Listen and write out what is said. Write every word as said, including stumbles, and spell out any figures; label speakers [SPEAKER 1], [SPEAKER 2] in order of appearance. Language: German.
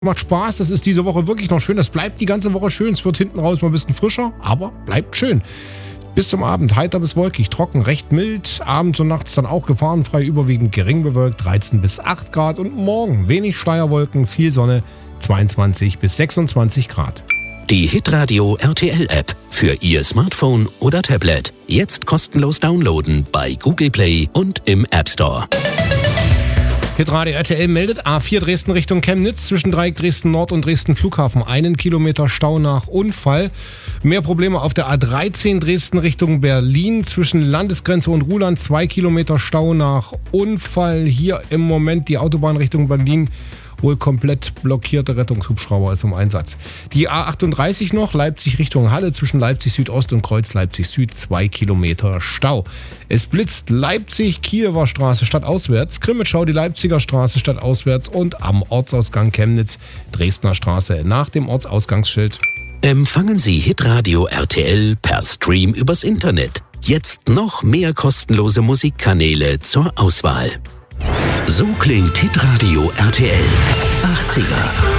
[SPEAKER 1] Macht Spaß, das ist diese Woche wirklich noch schön. Das bleibt die ganze Woche schön. Es wird hinten raus mal ein bisschen frischer, aber bleibt schön. Bis zum Abend heiter bis wolkig, trocken, recht mild. Abends und nachts dann auch gefahrenfrei, überwiegend gering bewölkt, dreizehn bis acht Grad. Und morgen wenig Schleierwolken, viel Sonne, zweiundzwanzig bis sechsundzwanzig Grad.
[SPEAKER 2] Die Hitradio R T L-App für Ihr Smartphone oder Tablet. Jetzt kostenlos downloaden bei Google Play und im App Store.
[SPEAKER 1] Hitradio R T L meldet A vier Dresden Richtung Chemnitz zwischen Dreieck Dresden Nord und Dresden Flughafen. Einen Kilometer Stau nach Unfall. Mehr Probleme auf der A dreizehn Dresden Richtung Berlin zwischen Landesgrenze und Ruhland. Zwei Kilometer Stau nach Unfall. Hier im Moment die Autobahn Richtung Berlin. Wohl komplett blockierte Rettungshubschrauber ist im Einsatz. Die A achtunddreißig noch, Leipzig Richtung Halle zwischen Leipzig Südost und Kreuz Leipzig Süd, zwei Kilometer Stau. Es blitzt Leipzig, Kiewer Straße stadtauswärts, Krimitschau die Leipziger Straße stadtauswärts und am Ortsausgang Chemnitz, Dresdner Straße nach dem Ortsausgangsschild.
[SPEAKER 2] Empfangen Sie Hitradio R T L per Stream übers Internet. Jetzt noch mehr kostenlose Musikkanäle zur Auswahl. So klingt Hitradio R T L achtziger.